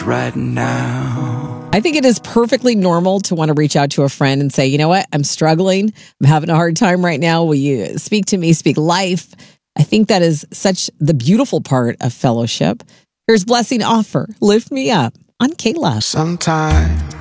right now. I think it is perfectly normal to want to reach out to a friend and say, you know what, I'm struggling. I'm having a hard time right now. Will you speak to me, speak life? I think that is such the beautiful part of fellowship. Here's Blessing Offor, Lift Me Up on K-Love. Sometimes